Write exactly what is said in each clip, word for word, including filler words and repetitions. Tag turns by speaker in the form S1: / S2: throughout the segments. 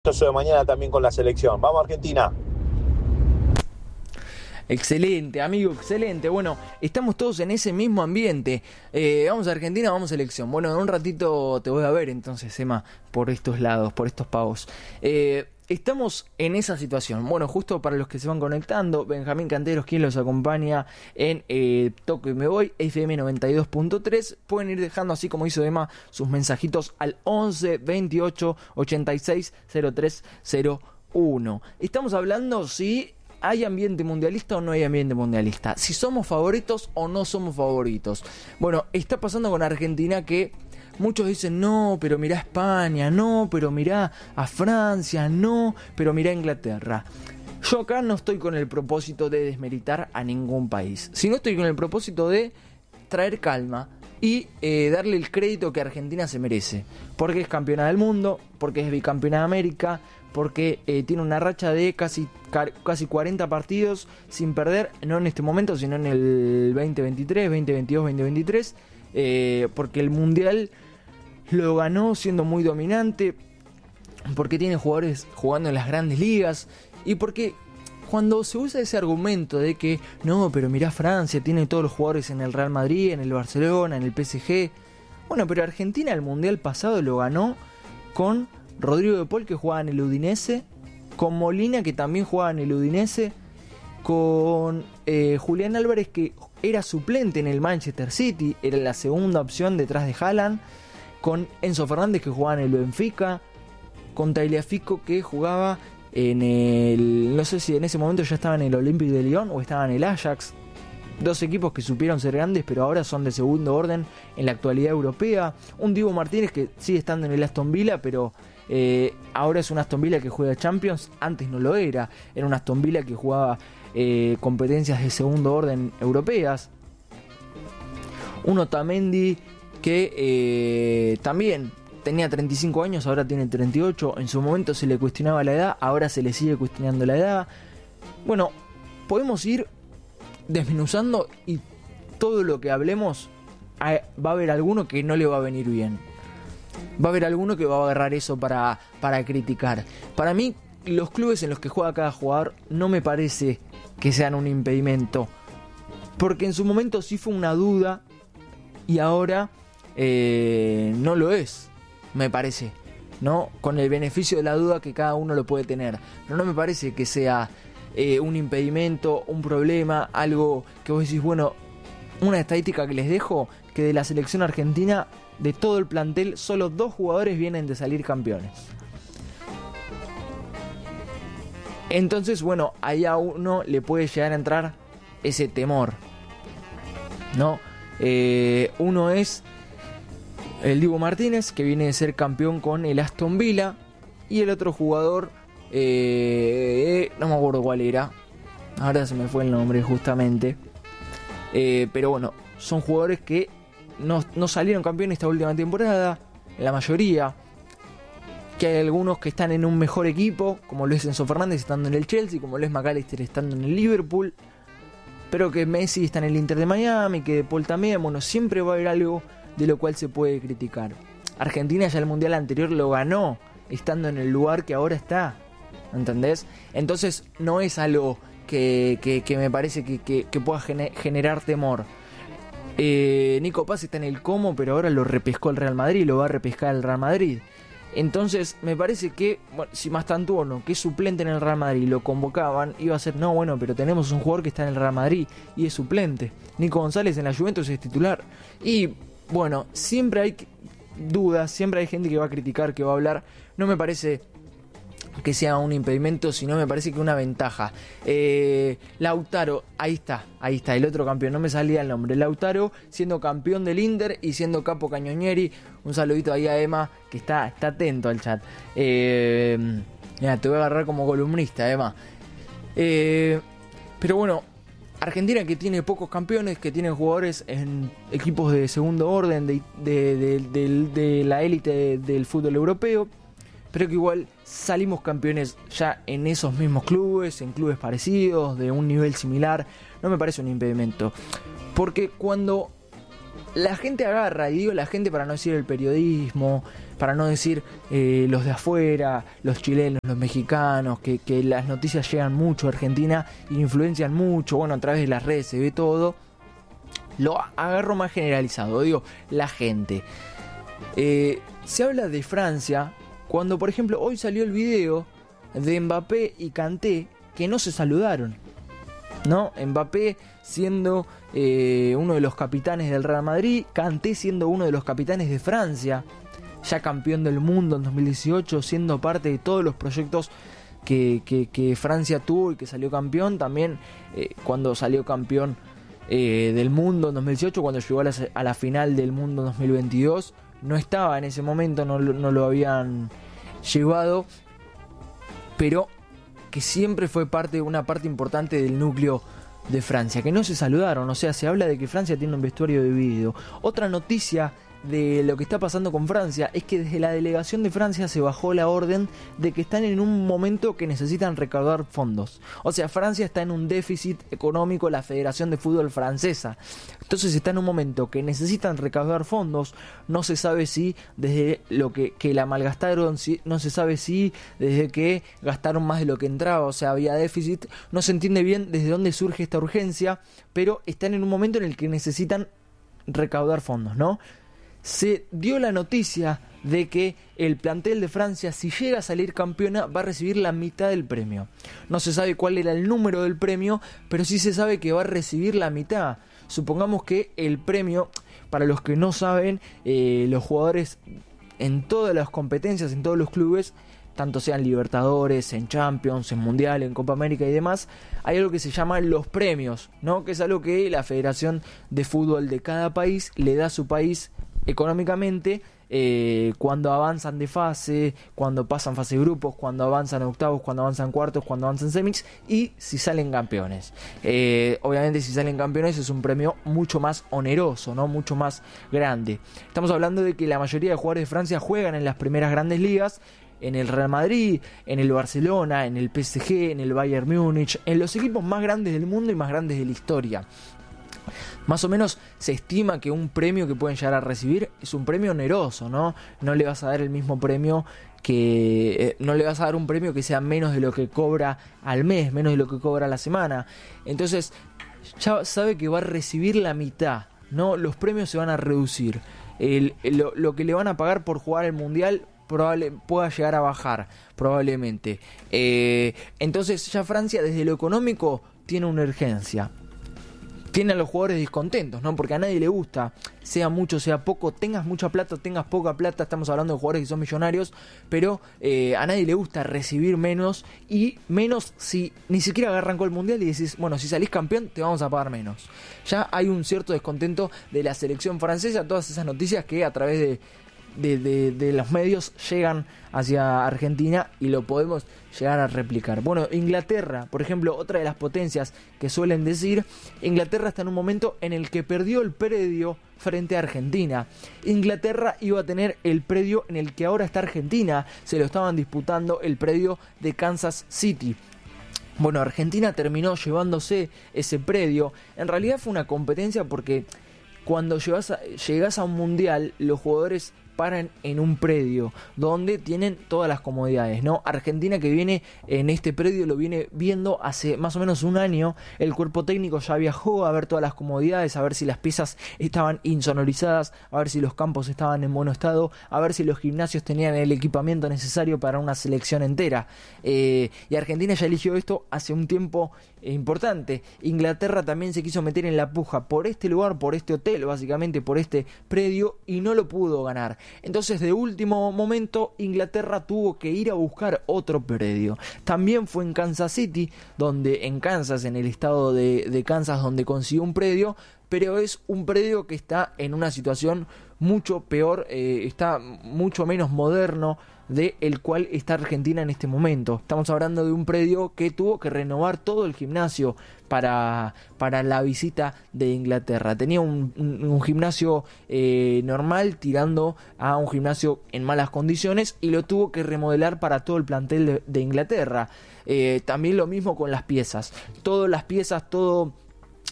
S1: Eso de mañana también con la selección. Vamos Argentina.
S2: Excelente, amigo, excelente. Bueno, estamos todos en ese mismo ambiente. Eh, vamos a Argentina, vamos a selección. Bueno, en un ratito te voy a ver entonces, Emma, por estos lados, por estos pavos. Eh, estamos en esa situación. Bueno, justo para los que se van conectando, Benjamín Canteros, quien los acompaña en eh, Toco y Me Voy, F M noventa y dos punto tres. Pueden ir dejando, así como hizo Emma, sus mensajitos al once veintiocho ochenta y seis cero tres cero uno. Estamos hablando si ¿hay ambiente mundialista o no hay ambiente mundialista? Si somos favoritos o no somos favoritos. Bueno, está pasando con Argentina que muchos dicen, no, pero mirá a España, no, pero mirá a Francia, no, pero mirá a Inglaterra. Yo acá no estoy con el propósito de desmeritar a ningún país, sino estoy con el propósito de traer calma y eh, darle el crédito que Argentina se merece. Porque es campeona del mundo, porque es bicampeona de América, porque eh, tiene una racha de casi, casi cuarenta partidos sin perder, no en este momento, sino en el veinte veintitrés, veinte veintidós, veinte veintitrés, eh, porque el Mundial lo ganó siendo muy dominante, porque tiene jugadores jugando en las grandes ligas, y porque cuando se usa ese argumento de que, no, pero mirá Francia, tiene todos los jugadores en el Real Madrid, en el Barcelona, en el P S G, bueno, pero Argentina el Mundial pasado lo ganó con Rodrigo de Paul, que jugaba en el Udinese, con Molina, que también jugaba en el Udinese, con eh, Julián Álvarez, que era suplente en el Manchester City, era la segunda opción detrás de Haaland, con Enzo Fernández, que jugaba en el Benfica, con Tagliafico, que jugaba en el, no sé si en ese momento ya estaba en el Olympique de Lyon o estaba en el Ajax. Dos equipos que supieron ser grandes, pero ahora son de segundo orden en la actualidad europea. Un Dibu Martínez que sigue estando en el Aston Villa, pero Eh, ahora es un Aston Villa que juega Champions. Antes no lo era, era un Aston Villa que jugaba eh, competencias de segundo orden europeas. Un Otamendi que eh, también tenía treinta y cinco años, ahora tiene treinta y ocho. En su momento se le cuestionaba la edad, ahora se le sigue cuestionando la edad. Bueno, podemos ir desmenuzando y todo lo que hablemos va a haber alguno que no le va a venir bien. Va a haber alguno que va a agarrar eso para, para criticar. Para mí, los clubes en los que juega cada jugador no me parece que sean un impedimento. Porque en su momento sí fue una duda y ahora eh, no lo es, me parece, ¿no? Con el beneficio de la duda que cada uno lo puede tener. Pero no me parece que sea eh, un impedimento, un problema, algo que vos decís, bueno, una estadística que les dejo, que de la selección argentina, de todo el plantel, solo dos jugadores vienen de salir campeones. Entonces, bueno, ahí a uno le puede llegar a entrar ese temor, ¿no? Eh, uno es el Dibu Martínez, que viene de ser campeón con el Aston Villa, y el otro jugador, eh, no me acuerdo cuál era, ahora se me fue el nombre justamente, eh, pero bueno, son jugadores que No, no salieron campeones esta última temporada, la mayoría, que hay algunos que están en un mejor equipo, como lo es Enzo Fernández estando en el Chelsea, como lo es McAllister estando en el Liverpool, pero que Messi está en el Inter de Miami, que De Paul también. Bueno, siempre va a haber algo de lo cual se puede criticar. Argentina ya el Mundial anterior lo ganó, estando en el lugar que ahora está, ¿entendés? Entonces no es algo que, que, que me parece que, que, que pueda gener, generar temor. Eh, Nico Paz está en el Como, pero ahora lo repescó el Real Madrid, lo va a repescar el Real Madrid. Entonces me parece que, bueno, si Mastantuono, que es suplente en el Real Madrid, lo convocaban, iba a ser, no, bueno, pero tenemos un jugador que está en el Real Madrid y es suplente. Nico González en la Juventus es titular. Y bueno, siempre hay dudas, siempre hay gente que va a criticar, que va a hablar. No me parece que sea un impedimento, sino me parece que una ventaja. eh, Lautaro, ahí está, ahí está, el otro campeón, no me salía el nombre. Lautaro siendo campeón del Inter y siendo capo Cañonieri. Un saludito ahí a Emma, que está, está atento al chat. eh, Mira, te voy a agarrar como columnista, Emma. eh, Pero bueno, Argentina, que tiene pocos campeones, que tiene jugadores en equipos de segundo orden, de, de, de, de, de la élite del fútbol europeo, pero que igual salimos campeones ya en esos mismos clubes, en clubes parecidos, de un nivel similar. No me parece un impedimento, porque cuando la gente agarra, y digo la gente para no decir el periodismo, para no decir eh, los de afuera, los chilenos, los mexicanos, que, que las noticias llegan mucho a Argentina e influencian mucho, bueno, a través de las redes se ve todo, lo agarro más generalizado, digo, la gente. Eh, se habla de Francia cuando, por ejemplo, hoy salió el video de Mbappé y Kanté que no se saludaron, ¿no? Mbappé siendo eh, uno de los capitanes del Real Madrid, Kanté siendo uno de los capitanes de Francia, ya campeón del mundo en dos mil dieciocho, siendo parte de todos los proyectos que, que, que Francia tuvo y que salió campeón. También eh, cuando salió campeón eh, del mundo en dos mil dieciocho, cuando llegó a la, a la final del mundo en dos mil veintidós, no estaba en ese momento, no, no lo habían llevado, pero que siempre fue parte, una parte importante del núcleo de Francia, que no se saludaron. O sea, se habla de que Francia tiene un vestuario dividido. Otra noticia de lo que está pasando con Francia es que desde la delegación de Francia se bajó la orden de que están en un momento que necesitan recaudar fondos. O sea, Francia está en un déficit económico, la Federación de Fútbol Francesa. Entonces está en un momento que necesitan recaudar fondos. No se sabe si desde lo que, que la malgastaron, si, no se sabe si desde que gastaron más de lo que entraba, o sea, había déficit. No se entiende bien desde dónde surge esta urgencia, pero están en un momento en el que necesitan recaudar fondos, ¿no? Se dio la noticia de que el plantel de Francia, si llega a salir campeona, va a recibir la mitad del premio. No se sabe cuál era el número del premio, pero sí se sabe que va a recibir la mitad. Supongamos que el premio, para los que no saben, eh, los jugadores en todas las competencias, en todos los clubes, tanto sean Libertadores, en Champions, en Mundial, en Copa América y demás, hay algo que se llama los premios, ¿no? Que es algo que la Federación de Fútbol de cada país le da a su país económicamente, eh, cuando avanzan de fase, cuando pasan fase de grupos, cuando avanzan a octavos, cuando avanzan cuartos, cuando avanzan semis y si salen campeones. Eh, obviamente si salen campeones es un premio mucho más oneroso, ¿no? Mucho más grande. Estamos hablando de que la mayoría de jugadores de Francia juegan en las primeras grandes ligas, en el Real Madrid, en el Barcelona, en el P S G, en el Bayern Múnich, en los equipos más grandes del mundo y más grandes de la historia. Más o menos se estima que un premio que pueden llegar a recibir es un premio oneroso, ¿no? No le vas a dar el mismo premio que... Eh, no le vas a dar un premio que sea menos de lo que cobra al mes, menos de lo que cobra a la semana. Entonces, ya sabe que va a recibir la mitad, ¿no? Los premios se van a reducir. El, el, lo, lo que le van a pagar por jugar el Mundial probable, pueda llegar a bajar, probablemente. Eh, entonces, ya Francia, desde lo económico, tiene una urgencia. Tiene a los jugadores descontentos, ¿no? Porque a nadie le gusta, sea mucho, sea poco, tengas mucha plata, tengas poca plata, estamos hablando de jugadores que son millonarios, pero eh, a nadie le gusta recibir menos, y menos si ni siquiera arrancó el Mundial y decís, bueno, si salís campeón te vamos a pagar menos. Ya hay un cierto descontento de la selección francesa, todas esas noticias que a través de De, de, de los medios llegan hacia Argentina y lo podemos llegar a replicar. Bueno, Inglaterra, por ejemplo, otra de las potencias que suelen decir, Inglaterra está en un momento en el que perdió el predio frente a Argentina. Inglaterra iba a tener el predio en el que ahora está Argentina, se lo estaban disputando, el predio de Kansas City. Bueno, Argentina terminó llevándose ese predio. En realidad fue una competencia porque cuando llegas a, llegas a un mundial, los jugadores paran en un predio donde tienen todas las comodidades, ¿no? Argentina, que viene en este predio, lo viene viendo hace más o menos un año. El cuerpo técnico ya viajó a ver todas las comodidades, a ver si las piezas estaban insonorizadas, a ver si los campos estaban en buen estado, a ver si los gimnasios tenían el equipamiento necesario para una selección entera. Eh, y Argentina ya eligió esto hace un tiempo eh, importante. Inglaterra también se quiso meter en la puja por este lugar, por este hotel, básicamente por este predio, y no lo pudo ganar. Entonces, de último momento, Inglaterra tuvo que ir a buscar otro predio. También fue en Kansas City, donde en Kansas, en el estado de, de Kansas, donde consiguió un predio, pero es un predio que está en una situación mucho peor, eh, está mucho menos moderno de el cual está Argentina en este momento. Estamos hablando de un predio que tuvo que renovar todo el gimnasio para, para la visita de Inglaterra. Tenía un, un, un gimnasio eh, normal tirando a un gimnasio en malas condiciones y lo tuvo que remodelar para todo el plantel de, de Inglaterra. Eh, también lo mismo con las piezas. Todas las piezas, todo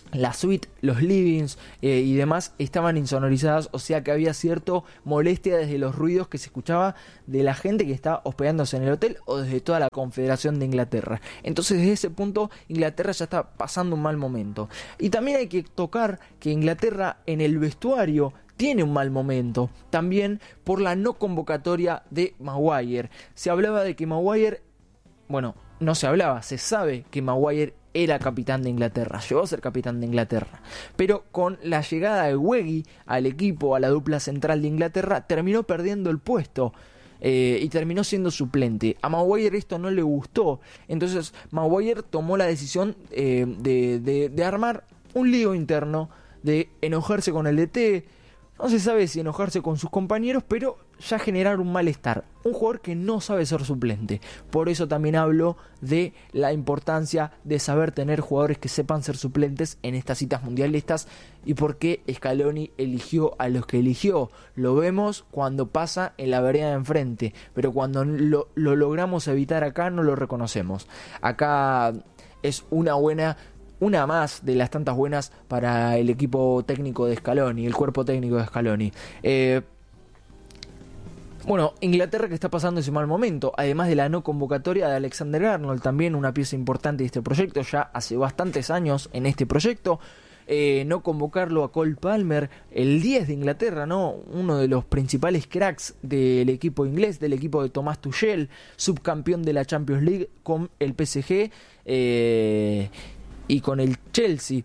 S2: la suite, los livings eh, y demás estaban insonorizadas, o sea que había cierta molestia desde los ruidos que se escuchaba de la gente que estaba hospedándose en el hotel o desde toda la Confederación de Inglaterra. Entonces desde ese punto Inglaterra ya está pasando un mal momento. Y también hay que tocar que Inglaterra en el vestuario tiene un mal momento, también por la no convocatoria de Maguire. Se hablaba de que Maguire, bueno, no se hablaba, se sabe que Maguire era capitán de Inglaterra, llegó a ser capitán de Inglaterra, pero con la llegada de Weggy al equipo, a la dupla central de Inglaterra, terminó perdiendo el puesto eh, y terminó siendo suplente. A Maguire esto no le gustó, entonces Maguire tomó la decisión eh, de, de, de armar un lío interno, de enojarse con el D T. No se sabe si enojarse con sus compañeros, pero ya generar un malestar. Un jugador que no sabe ser suplente. Por eso también hablo de la importancia de saber tener jugadores que sepan ser suplentes en estas citas mundialistas y por qué Scaloni eligió a los que eligió. Lo vemos cuando pasa en la vereda de enfrente, pero cuando lo, lo logramos evitar acá no lo reconocemos. Acá es una buena... Una más de las tantas buenas para el equipo técnico de Scaloni, el cuerpo técnico de Scaloni. Eh, bueno, Inglaterra que está pasando ese mal momento, además de la no convocatoria de Alexander Arnold, también una pieza importante de este proyecto, ya hace bastantes años en este proyecto. Eh, no convocarlo a Cole Palmer, el diez de Inglaterra, ¿no? Uno de los principales cracks del equipo inglés, del equipo de Thomas Tuchel, subcampeón de la Champions League con el P S G. Eh... y con el Chelsea.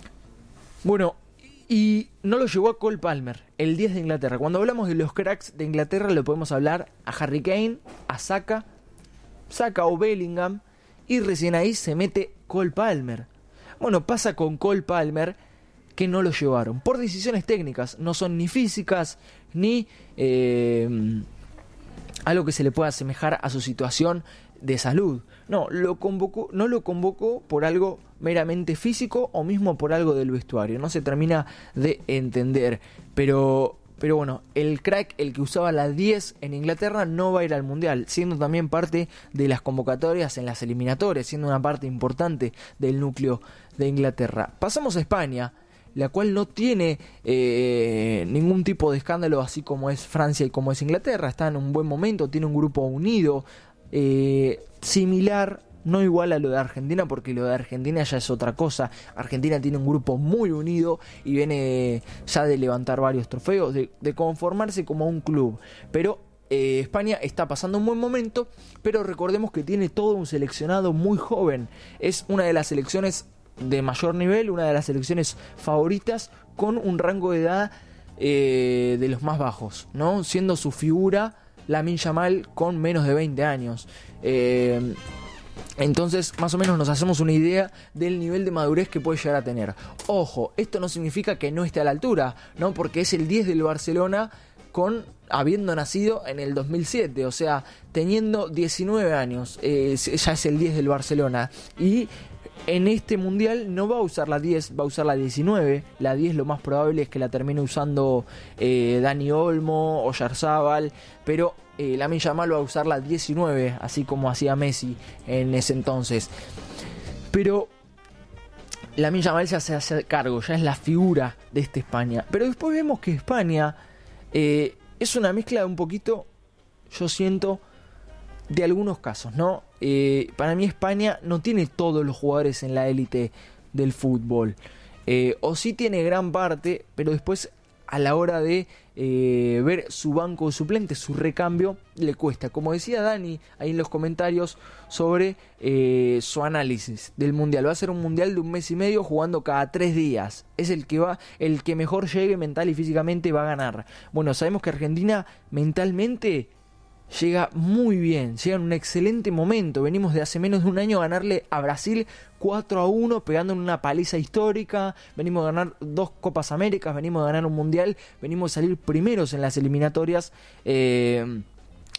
S2: Bueno, y no lo llevó a Cole Palmer, el diez de Inglaterra. Cuando hablamos de los cracks de Inglaterra, le podemos hablar a Harry Kane, a Saka, Saka o Bellingham, y recién ahí se mete Cole Palmer. Bueno, pasa con Cole Palmer que no lo llevaron, por decisiones técnicas, no son ni físicas, ni eh, algo que se le pueda asemejar a su situación de salud. No, lo convocó, no lo convocó por algo meramente físico o mismo por algo del vestuario. No se termina de entender. Pero, pero bueno, el crack, el que usaba la diez en Inglaterra, no va a ir al Mundial, siendo también parte de las convocatorias en las eliminatorias, siendo una parte importante del núcleo de Inglaterra. Pasamos a España, la cual no tiene eh, ningún tipo de escándalo, así como es Francia y como es Inglaterra. Está en un buen momento, tiene un grupo unido, Eh, similar, no igual a lo de Argentina, porque lo de Argentina ya es otra cosa. Argentina tiene un grupo muy unido y viene ya de levantar varios trofeos, de, de conformarse como un club, pero eh, España está pasando un buen momento, pero recordemos que tiene todo un seleccionado muy joven. Es una de las selecciones de mayor nivel, una de las selecciones favoritas, con un rango de edad eh, de los más bajos, ¿no? Siendo su figura Lamine Yamal con menos de veinte años. Eh, entonces, más o menos nos hacemos una idea del nivel de madurez que puede llegar a tener. Ojo, esto no significa que no esté a la altura, ¿no? Porque es el diez del Barcelona, con habiendo nacido en el dos mil siete, o sea, teniendo diecinueve años, eh, ya es el diez del Barcelona. Y en este mundial no va a usar la diez, va a usar la diecinueve. La diez lo más probable es que la termine usando eh, Dani Olmo o Oyarzabal, pero eh, Lamine Yamal va a usar la diecinueve, así como hacía Messi en ese entonces. Pero Lamine Yamal ya se hace cargo, ya es la figura de esta España. Pero después vemos que España eh, es una mezcla de un poquito, yo siento, de algunos casos, ¿no? Eh, para mí España no tiene todos los jugadores en la élite del fútbol. Eh, o sí tiene gran parte, pero después a la hora de eh, ver su banco de suplentes, su recambio, le cuesta. Como decía Dani ahí en los comentarios sobre eh, su análisis del mundial. Va a ser un mundial de un mes y medio jugando cada tres días. Es el que va, el que mejor llegue mental y físicamente va a ganar. Bueno, sabemos que Argentina mentalmente llega muy bien, llega en un excelente momento. Venimos de hace menos de un año a ganarle a Brasil cuatro a uno, pegando en una paliza histórica. Venimos a ganar dos Copas Américas, venimos a ganar un Mundial, venimos a salir primeros en las eliminatorias. Eh,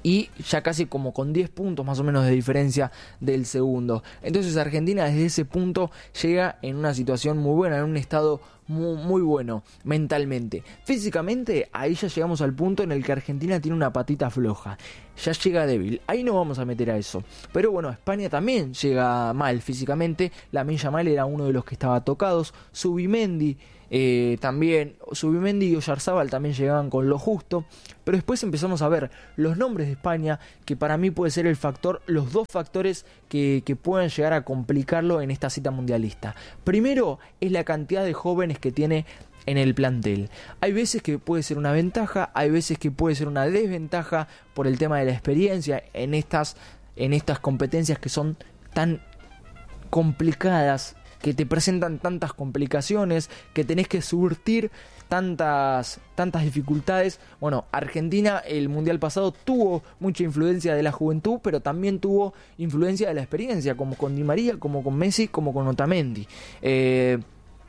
S2: y ya casi como con diez puntos más o menos de diferencia del segundo. Entonces Argentina desde ese punto llega en una situación muy buena, en un estado muy, muy bueno mentalmente. Físicamente ahí ya llegamos al punto en el que Argentina tiene una patita floja, ya llega débil, ahí no vamos a meter a eso. Pero bueno, España también llega mal físicamente. Lamine Yamal era uno de los que estaba tocados, Zubimendi Eh, también Zubimendi y Oyarzabal también llegaban con lo justo, pero después empezamos a ver los nombres de España, que para mí puede ser el factor, los dos factores que, que puedan llegar a complicarlo en esta cita mundialista. Primero es la cantidad de jóvenes que tiene en el plantel. Hay veces que puede ser una ventaja, hay veces que puede ser una desventaja por el tema de la experiencia en estas, en estas competencias que son tan complicadas, que te presentan tantas complicaciones, que tenés que surtir tantas, tantas dificultades. Bueno, Argentina el mundial pasado tuvo mucha influencia de la juventud, pero también tuvo influencia de la experiencia, como con Di María, como con Messi, como con Otamendi. Eh,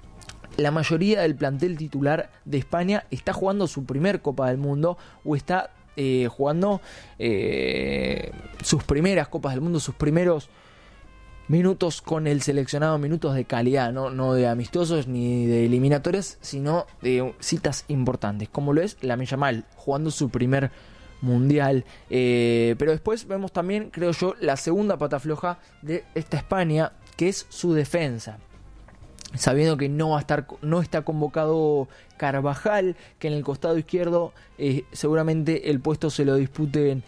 S2: la mayoría del plantel titular de España está jugando su primer Copa del Mundo o está eh, jugando eh, sus primeras Copas del Mundo, sus primeros minutos con el seleccionado, minutos de calidad, no, no de amistosos ni de eliminatorias, sino de citas importantes, como lo es Lamine Yamal, jugando su primer mundial. Eh, pero después vemos también, creo yo, la segunda pata floja de esta España, que es su defensa. Sabiendo que no va a estar, no está convocado Carvajal, que en el costado izquierdo eh, seguramente el puesto se lo disputen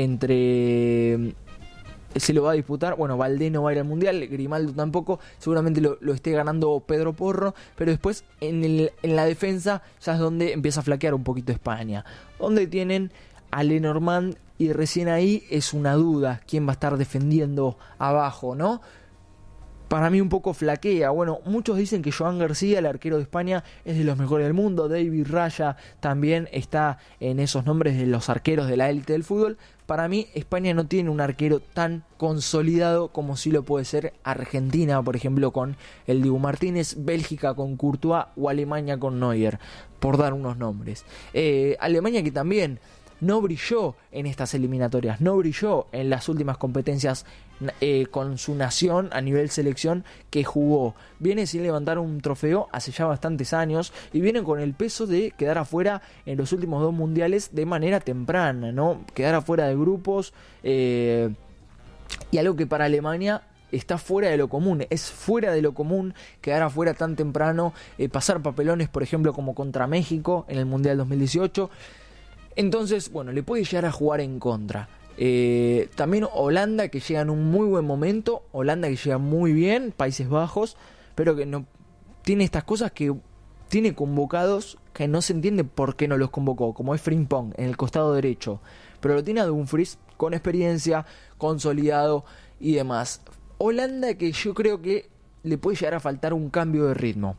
S2: entre... se lo va a disputar, bueno, Valdé no va a ir al Mundial, Grimaldo tampoco, seguramente lo, lo esté ganando Pedro Porro, pero después en, el, en la defensa ya es donde empieza a flaquear un poquito España, donde tienen a Lenormand y recién ahí es una duda, quién va a estar defendiendo abajo, ¿no? Para mí un poco flaquea. Bueno, muchos dicen que Joan García, el arquero de España, es de los mejores del mundo. David Raya también está en esos nombres de los arqueros de la élite del fútbol. Para mí, España no tiene un arquero tan consolidado como sí lo puede ser Argentina, por ejemplo, con el Dibu Martínez, Bélgica con Courtois o Alemania con Neuer, por dar unos nombres. Eh, Alemania que también no brilló en estas eliminatorias, no brilló en las últimas competencias eh, con su nación a nivel selección que jugó. Viene sin levantar un trofeo hace ya bastantes años y viene con el peso de quedar afuera en los últimos dos mundiales de manera temprana, ¿no? Quedar afuera de grupos eh, y algo que para Alemania está fuera de lo común, es fuera de lo común quedar afuera tan temprano, eh, pasar papelones, por ejemplo, como contra México en el Mundial dos mil dieciocho. Entonces, bueno, le puede llegar a jugar en contra. Eh, también Holanda, que llega en un muy buen momento. Holanda que llega muy bien, Países Bajos, pero que no tiene estas cosas que tiene convocados que no se entiende por qué no los convocó, como es Frimpong en el costado derecho. Pero lo tiene a Dumfries con experiencia, consolidado y demás. Holanda que yo creo que le puede llegar a faltar un cambio de ritmo.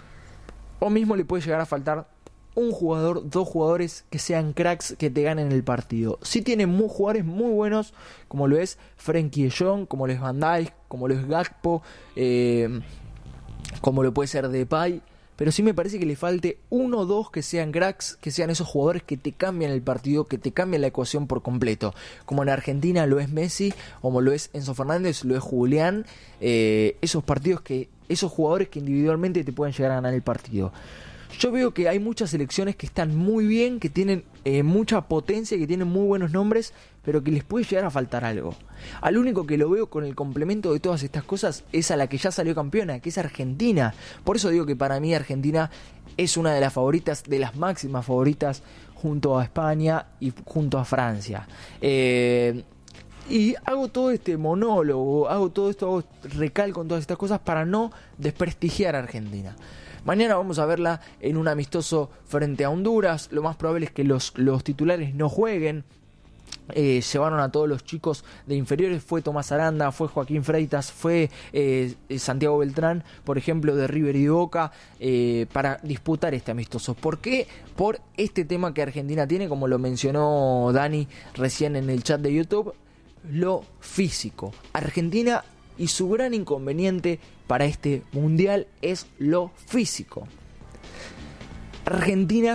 S2: O mismo le puede llegar a faltar un jugador, dos jugadores que sean cracks, que te ganen el partido. Sí tiene muy, jugadores muy buenos, como lo es Frenkie de Jong, como lo es Van Dijk, como lo es Gakpo, eh, como lo puede ser Depay. Pero sí me parece que le falte uno o dos que sean cracks, que sean esos jugadores que te cambian el partido, que te cambian la ecuación por completo. Como en Argentina lo es Messi, como lo es Enzo Fernández, lo es Julián. Eh, esos partidos que, esos jugadores que individualmente te pueden llegar a ganar el partido. Yo veo que hay muchas selecciones que están muy bien, que tienen eh, mucha potencia, que tienen muy buenos nombres, pero que les puede llegar a faltar algo. Al único que lo veo con el complemento de todas estas cosas es a la que ya salió campeona, que es Argentina. Por eso digo que para mí Argentina es una de las favoritas, de las máximas favoritas, junto a España y junto a Francia. Eh... Y hago todo este monólogo, hago todo esto, hago recalco en todas estas cosas para no desprestigiar a Argentina. Mañana vamos a verla en un amistoso frente a Honduras. Lo más probable es que los, los titulares no jueguen. Eh, llevaron a todos los chicos de inferiores. Fue Tomás Aranda, fue Joaquín Freitas, fue eh, Santiago Beltrán, por ejemplo, de River y de Boca, eh, para disputar este amistoso. ¿Por qué? Por este tema que Argentina tiene, como lo mencionó Dani recién en el chat de YouTube, lo físico. Argentina y su gran inconveniente para este mundial es lo físico. Argentina, que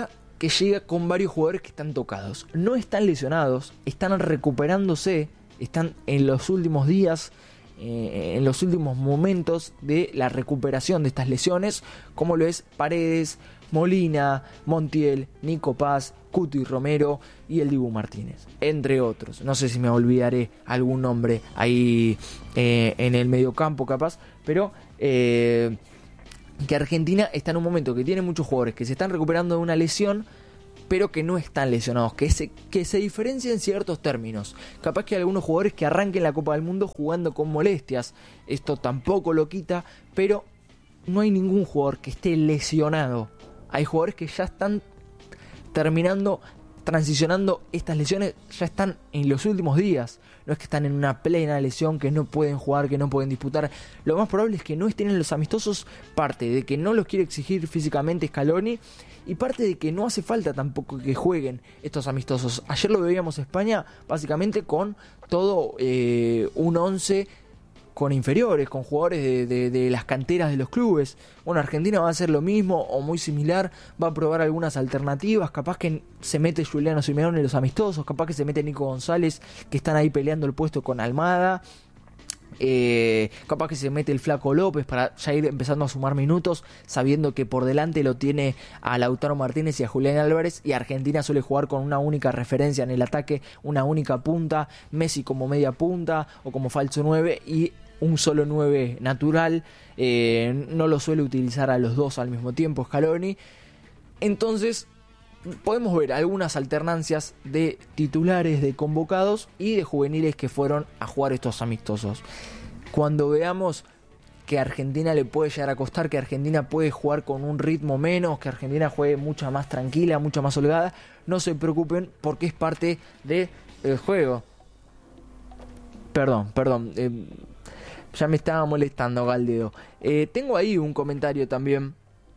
S2: que llega con varios jugadores que están tocados. No están lesionados, están recuperándose, están en los últimos días, eh, en los últimos momentos de la recuperación de estas lesiones, como lo es Paredes, Molina, Montiel, Nico Paz, Cuti Romero y el Dibu Martínez, entre otros. No sé si me olvidaré algún nombre ahí eh, en el mediocampo capaz, pero eh, que Argentina está en un momento que tiene muchos jugadores que se están recuperando de una lesión, pero que no están lesionados, que se, que se diferencian en ciertos términos. Capaz que hay algunos jugadores que arranquen la Copa del Mundo jugando con molestias, esto tampoco lo quita, pero no hay ningún jugador que esté lesionado. Hay jugadores que ya están terminando, transicionando estas lesiones, ya están en los últimos días. No es que están en una plena lesión, que no pueden jugar, que no pueden disputar. Lo más probable es que no estén en los amistosos, parte de que no los quiere exigir físicamente Scaloni, y parte de que no hace falta tampoco que jueguen estos amistosos. Ayer lo veíamos España básicamente con todo eh, un once con inferiores, con jugadores de, de, de las canteras de los clubes. Bueno, Argentina va a hacer lo mismo o muy similar, va a probar algunas alternativas, capaz que se mete Juliano Simeone en los amistosos, capaz que se mete Nico González, que están ahí peleando el puesto con Almada, eh, capaz que se mete el Flaco López para ya ir empezando a sumar minutos, sabiendo que por delante lo tiene a Lautaro Martínez y a Julián Álvarez, y Argentina suele jugar con una única referencia en el ataque, una única punta, Messi como media punta o como falso nueve, y un solo nueve natural. Eh, no lo suele utilizar a los dos al mismo tiempo Scaloni. Entonces podemos ver algunas alternancias de titulares, de convocados y de juveniles que fueron a jugar estos amistosos. Cuando veamos que Argentina le puede llegar a costar, que Argentina puede jugar con un ritmo menos, que Argentina juegue mucho más tranquila, mucho más holgada, no se preocupen, porque es parte del juego. Perdón, perdón eh, ya me estaba molestando Galdedo. Eh, tengo ahí un comentario también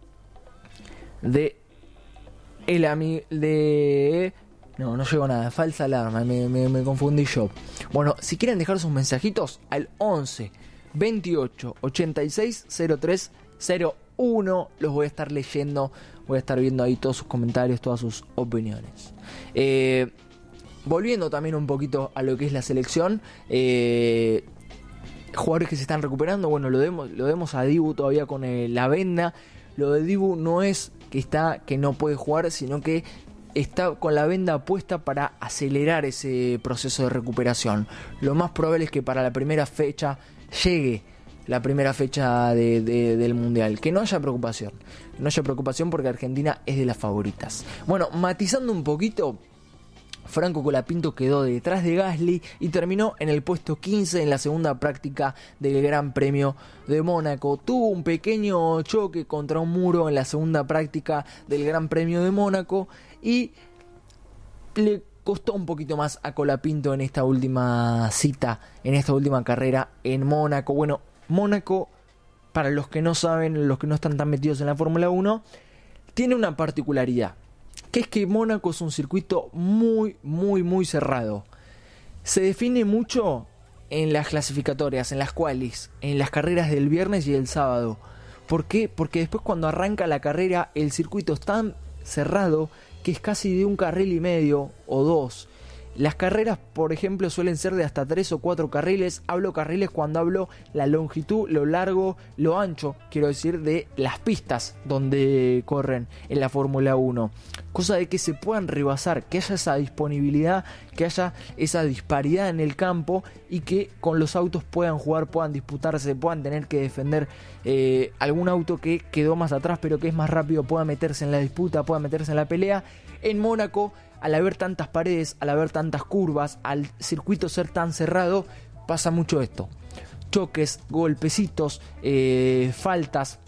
S2: de el amigo de... No, no llegó nada, falsa alarma, me, me, me confundí yo. Bueno, si quieren dejar sus mensajitos al once veintiocho ochenta y seis cero tres cero uno, los voy a estar leyendo, voy a estar viendo ahí todos sus comentarios, todas sus opiniones. Eh, volviendo también un poquito a lo que es la selección, eh... jugadores que se están recuperando, bueno, lo vemos, lo vemos a Dibu todavía con eh, la venda. Lo de Dibu no es que está que no puede jugar, sino que está con la venda puesta para acelerar ese proceso de recuperación. Lo más probable es que para la primera fecha llegue la primera fecha de, de, del Mundial. Que no haya preocupación, que no haya preocupación porque Argentina es de las favoritas. Bueno, matizando un poquito, Franco Colapinto quedó detrás de Gasly y terminó en el puesto quince en la segunda práctica del Gran Premio de Mónaco. Tuvo un pequeño choque contra un muro en la segunda práctica del Gran Premio de Mónaco y le costó un poquito más a Colapinto en esta última cita, en esta última carrera en Mónaco. Bueno, Mónaco, para los que no saben, los que no están tan metidos en la Fórmula uno, tiene una particularidad, que es que Mónaco es un circuito muy, muy, muy cerrado. Se define mucho en las clasificatorias, en las qualis, en las carreras del viernes y el sábado. ¿Por qué? Porque después cuando arranca la carrera el circuito es tan cerrado que es casi de un carril y medio o dos. Las carreras, por ejemplo, suelen ser de hasta tres o cuatro carriles. Hablo carriles cuando hablo la longitud, lo largo, lo ancho, quiero decir, de las pistas donde corren en la Fórmula uno. Cosa de que se puedan rebasar, que haya esa disponibilidad, que haya esa disparidad en el campo y que con los autos puedan jugar, puedan disputarse, puedan tener que defender eh, algún auto que quedó más atrás pero que es más rápido, pueda meterse en la disputa, pueda meterse en la pelea. En Mónaco, al haber tantas paredes, al haber tantas curvas, al circuito ser tan cerrado, pasa mucho esto: choques, golpecitos, eh, faltas,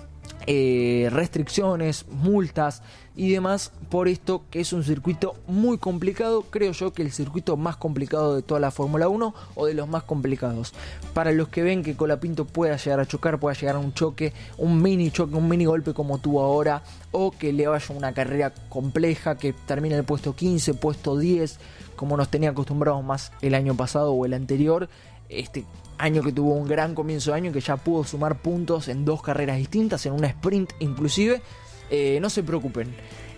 S2: eh, restricciones, multas y demás. Por esto que es un circuito muy complicado, creo yo que el circuito más complicado de toda la Fórmula uno o de los más complicados. Para los que ven que Colapinto pueda llegar a chocar, pueda llegar a un choque, un mini choque, un mini golpe como tuvo ahora, o que le vaya una carrera compleja, que termine en el puesto quince, puesto diez, como nos tenía acostumbrados más el año pasado o el anterior. Este año que tuvo un gran comienzo de año, que ya pudo sumar puntos en dos carreras distintas, en una sprint inclusive. Eh, no se preocupen,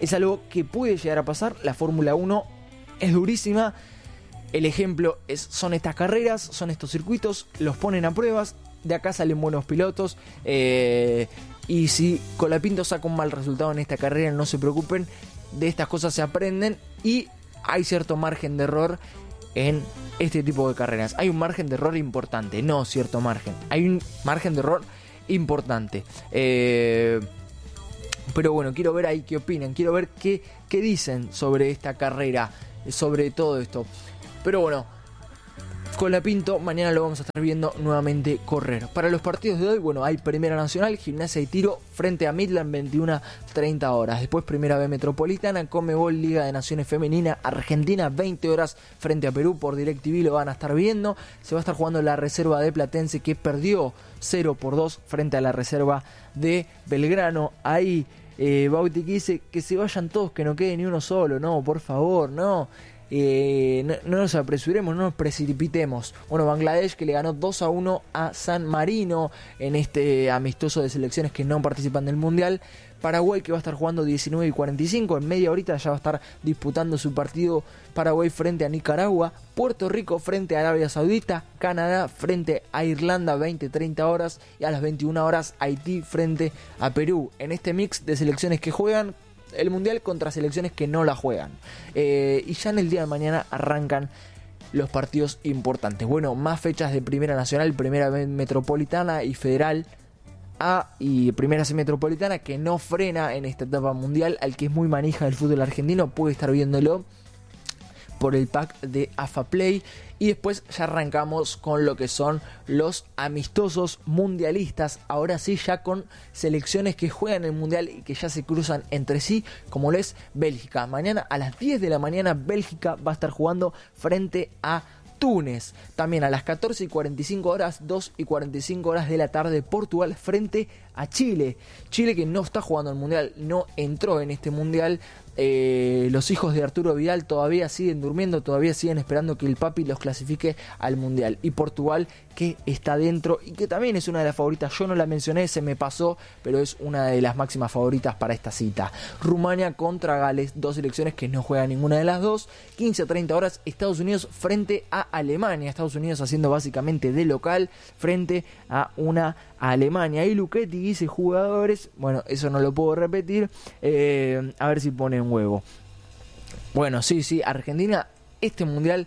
S2: es algo que puede llegar a pasar. La Fórmula uno es durísima. El ejemplo es, son estas carreras, son estos circuitos, los ponen a pruebas, de acá salen buenos pilotos, eh, y si Colapinto saca un mal resultado en esta carrera, no se preocupen, de estas cosas se aprenden y hay cierto margen de error en este tipo de carreras. Hay un margen de error importante, no cierto margen, hay un margen de error importante. Eh, pero bueno, quiero ver ahí qué opinan, quiero ver qué, qué dicen sobre esta carrera, sobre todo esto. Pero bueno, Colapinto mañana lo vamos a estar viendo nuevamente correr. Para los partidos de hoy, bueno, hay Primera Nacional, Gimnasia y Tiro frente a Midland, veintiuna a treinta horas. Después Primera B Metropolitana, Conmebol Liga de Naciones Femenina, Argentina, veinte horas frente a Perú. Por DirecTV lo van a estar viendo. Se va a estar jugando la reserva de Platense, que perdió cero por dos frente a la reserva de Belgrano. Ahí eh, Bauti dice que se vayan todos, que no quede ni uno solo. No, por favor, no. Eh, no, no nos apresuremos, no nos precipitemos. Bueno, Bangladesh, que le ganó dos a uno a San Marino en este amistoso de selecciones que no participan del Mundial. Paraguay, que va a estar jugando diecinueve y cuarenta y cinco, en media horita ya va a estar disputando su partido. Paraguay frente a Nicaragua, Puerto Rico frente a Arabia Saudita, Canadá frente a Irlanda, veinte a treinta horas, y a las veintiuna horas Haití frente a Perú. En este mix de selecciones que juegan el Mundial contra selecciones que no la juegan. Eh, y ya en el día de mañana arrancan los partidos importantes. Bueno, más fechas de Primera Nacional, Primera B Metropolitana y Federal A y Primera C Metropolitana, que no frena en esta etapa mundial. Al que es muy manija del fútbol argentino puede estar viéndolo por el pack de AFA Play. Y después ya arrancamos con lo que son los amistosos mundialistas. Ahora sí, ya con selecciones que juegan el mundial y que ya se cruzan entre sí, como lo es Bélgica. Mañana a las diez de la mañana Bélgica va a estar jugando frente a Túnez. También a las catorce y cuarenta y cinco horas, dos y cuarenta y cinco horas de la tarde, Portugal frente a Chile. Chile, que no está jugando el mundial, no entró en este mundial. Eh, los hijos de Arturo Vidal todavía siguen durmiendo, todavía siguen esperando que el papi los clasifique al mundial. Y Portugal, que está dentro y que también es una de las favoritas. Yo no la mencioné, se me pasó, pero es una de las máximas favoritas para esta cita. Rumania contra Gales, dos selecciones que no juegan ninguna de las dos. quince a treinta horas, Estados Unidos frente a Alemania. Estados Unidos haciendo básicamente de local frente a una Alemania. Y Luchetti dice jugadores, bueno, eso no lo puedo repetir, eh, a ver si pone un huevo. Bueno, sí, sí, Argentina, este mundial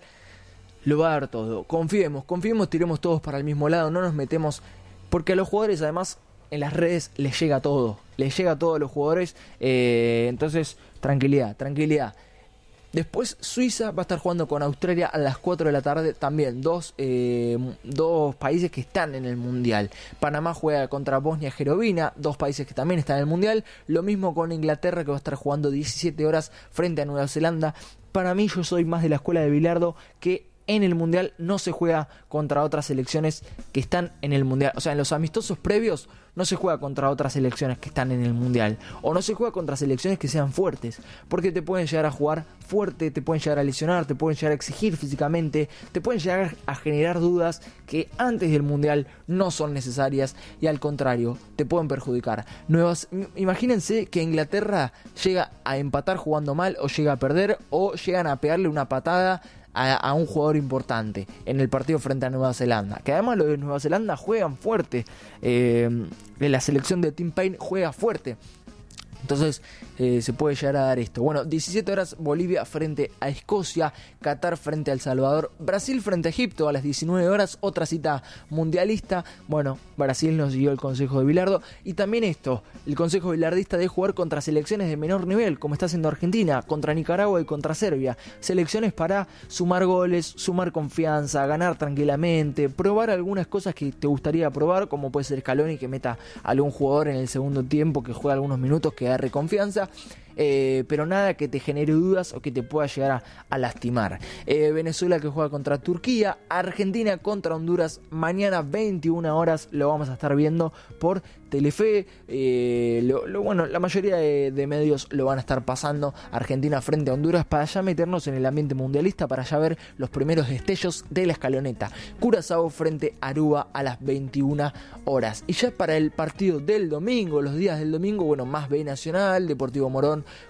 S2: lo va a dar todo. Confiemos, confiemos, tiremos todos para el mismo lado, no nos metemos, porque a los jugadores además en las redes les llega todo, les llega todo a los jugadores, eh, entonces tranquilidad, tranquilidad. Después Suiza va a estar jugando con Australia a las cuatro de la tarde. También dos, eh, dos países que están en el Mundial. Panamá juega contra Bosnia y Herzegovina, dos países que también están en el Mundial. Lo mismo con Inglaterra, que va a estar jugando diecisiete horas frente a Nueva Zelanda. Para mí, yo soy más de la escuela de Bilardo, que en el Mundial no se juega contra otras selecciones que están en el Mundial. O sea, en los amistosos previos no se juega contra otras selecciones que están en el Mundial. O no se juega contra selecciones que sean fuertes, porque te pueden llegar a jugar fuerte, te pueden llegar a lesionar, te pueden llegar a exigir físicamente, te pueden llegar a generar dudas que antes del Mundial no son necesarias y al contrario, te pueden perjudicar. Nuevas, imagínense que Inglaterra llega a empatar jugando mal, o llega a perder, o llegan a pegarle una patada A, a un jugador importante en el partido frente a Nueva Zelanda, que además los de Nueva Zelanda juegan fuerte, eh, la selección de Tim Payne juega fuerte, entonces eh, se puede llegar a dar esto. Bueno, diecisiete horas Bolivia frente a Escocia, Qatar frente a El Salvador, Brasil frente a Egipto a las diecinueve horas, otra cita mundialista. Bueno, Brasil nos siguió el consejo de Bilardo, y también esto, el consejo bilardista de jugar contra selecciones de menor nivel, como está haciendo Argentina, contra Nicaragua y contra Serbia, selecciones para sumar goles, sumar confianza, ganar tranquilamente, probar algunas cosas que te gustaría probar, como puede ser Scaloni, que meta a algún jugador en el segundo tiempo, que juega algunos minutos, que agarre confianza. Eh, pero nada que te genere dudas o que te pueda llegar a, a lastimar. eh, Venezuela, que juega contra Turquía, Argentina contra Honduras, mañana veintiuna horas, lo vamos a estar viendo por Telefe. eh, lo, lo, bueno, la mayoría de, de medios lo van a estar pasando. Argentina frente a Honduras, para ya meternos en el ambiente mundialista, para ya ver los primeros destellos de la escaloneta. Curazao frente a Aruba a las veintiuna horas. Y ya para el partido del domingo, los días del domingo, bueno, más B Nacional, Deportivo Morón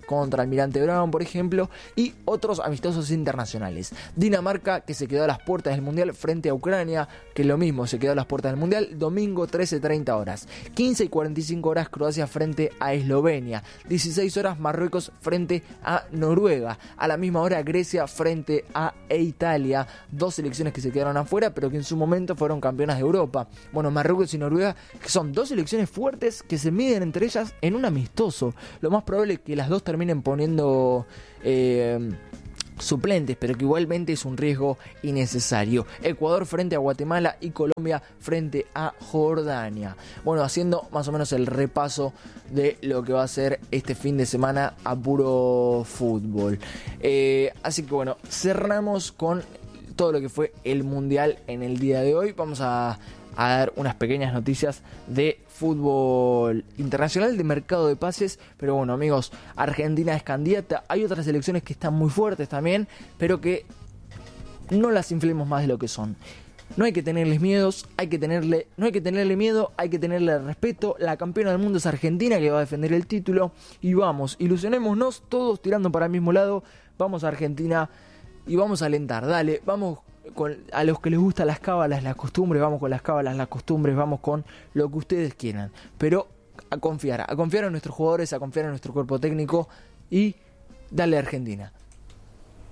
S2: contra Almirante Brown, por ejemplo, y otros amistosos internacionales. Dinamarca, que se quedó a las puertas del Mundial frente a Ucrania, que lo mismo, se quedó a las puertas del Mundial, domingo trece treinta horas. quince y cuarenta y cinco horas Croacia frente a Eslovenia. dieciséis horas Marruecos frente a Noruega. A la misma hora Grecia frente a Italia. Dos selecciones que se quedaron afuera, pero que en su momento fueron campeonas de Europa. Bueno, Marruecos y Noruega, que son dos selecciones fuertes que se miden entre ellas en un amistoso. Lo más probable es que las dos terminen poniendo eh, suplentes, pero que igualmente es un riesgo innecesario. Ecuador frente a Guatemala y Colombia frente a Jordania. Bueno, haciendo más o menos el repaso de lo que va a ser este fin de semana a puro fútbol. Eh, así que bueno, cerramos con todo lo que fue el Mundial en el día de hoy. Vamos a, a dar unas pequeñas noticias de fútbol internacional, de mercado de pases. Pero bueno, amigos, Argentina es candidata. Hay otras selecciones que están muy fuertes también, pero que no las inflemos más de lo que son. No hay que tenerles miedos, hay que tenerle, no hay que tenerle miedo, hay que tenerle respeto. La campeona del mundo es Argentina, que va a defender el título. Y vamos, ilusionémonos todos tirando para el mismo lado. Vamos a Argentina y vamos a alentar. Dale, vamos con, a los que les gustan las cábalas, las costumbres, vamos con las cábalas, las costumbres, vamos con lo que ustedes quieran. Pero a confiar, a confiar en nuestros jugadores, a confiar en nuestro cuerpo técnico y dale a Argentina.